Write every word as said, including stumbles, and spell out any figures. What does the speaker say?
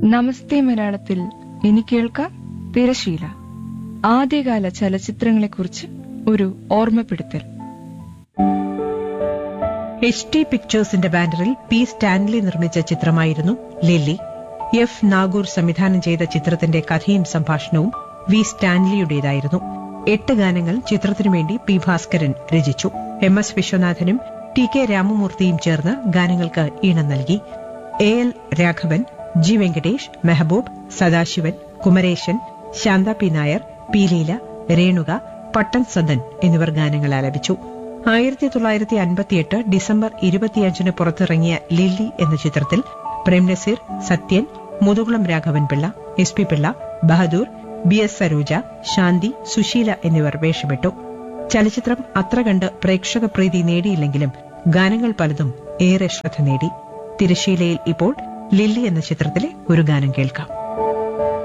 നമസ്തേ മലയാളത്തിൽ ഇനി കേൾക്കാം തിരശീല. ആദ്യകാല ചലച്ചിത്രങ്ങളെക്കുറിച്ച് ഒരു ഓർമ്മപ്പെടുത്തൽ. എച്ച് ടി പിക്ചേഴ്സിന്റെ ബാനറിൽ പി സ്റ്റാൻലി നിർമ്മിച്ച ചിത്രമായിരുന്നു ലില്ലി. എഫ് നാഗൂർ സംവിധാനം ചെയ്ത ചിത്രത്തിന്റെ കഥയും സംഭാഷണവും വി സ്റ്റാൻലിയുടേതായിരുന്നു. എട്ട് ഗാനങ്ങൾ ചിത്രത്തിനുവേണ്ടി പി ഭാസ്കരൻ രചിച്ചു. എം എസ് വിശ്വനാഥനും ടി കെ രാമമൂർത്തിയും ചേർന്ന് ഗാനങ്ങൾക്ക് ഈണം നൽകി. A L Raghavan, G Venkatesh, Mehboob, Sadasivan, Kumaresan, Shantha P Nair, P Leela, Renuka, പട്ടൻ Sadan എന്നിവർ ഗാനങ്ങൾ ആലപിച്ചു. ആയിരത്തി തൊള്ളായിരത്തി അൻപത്തിയെട്ട് ഡിസംബർ ഇരുപത്തിയഞ്ചിന് പുറത്തിറങ്ങിയ ലില്ലി എന്ന ചിത്രത്തിൽ Prem Nazir, Sathyan, Muthukulam Raghavan Pillai, S P Pillai, Bahadur, B S Saroja, ശാന്തി, സുശീല എന്നിവർ വേഷമിട്ടു. ചലച്ചിത്രം അത്ര കണ്ട് പ്രേക്ഷക പ്രീതി നേടിയില്ലെങ്കിലും ഗാനങ്ങൾ പലതും ഏറെ ശ്രദ്ധ നേടി. തിരശീലയിൽ ഇപ്പോൾ ലില്ലി എന്ന ചിത്രത്തിലെ ഒരു ഗാനം കേൾക്കാം.